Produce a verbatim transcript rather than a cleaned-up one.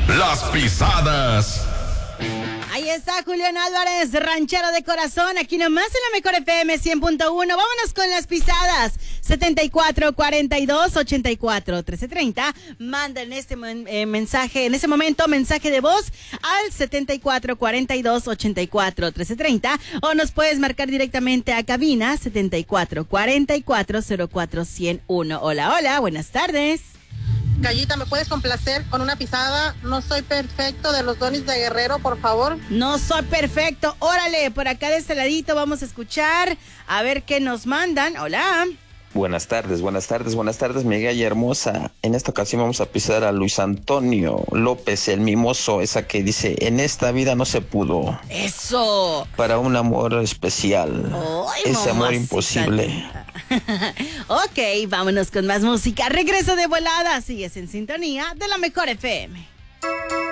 Las Pisadas. Ahí está Julián Álvarez, ranchero de corazón, aquí nomás en la mejor F M cien punto uno. Vámonos con las pisadas. setenta y cuatro cuarenta y dos ochenta y cuatro trece treinta. Manda en este eh, mensaje, en ese momento, mensaje de voz al setenta y cuatro cuarenta y dos ochenta y cuatro trece treinta, o nos puedes marcar directamente a cabina setenta y cuatro cuarenta y cuatro cero cuatro cero uno. Hola, hola, buenas tardes. Gallita, ¿me puedes complacer con una pisada? No soy perfecto, de los Donis de Guerrero, por favor. No soy perfecto. Órale, por acá de este ladito vamos a escuchar a ver qué nos mandan. Hola. Buenas tardes, buenas tardes, buenas tardes, mi galla hermosa. En esta ocasión vamos a pisar a Luis Antonio López, el mimoso, esa que dice, en esta vida no se pudo. ¡Eso! Para un amor especial. ¡Ay, ese amor mamacita! imposible. Ok, vámonos con más música. Regreso de volada. Sigues en sintonía de la mejor F M.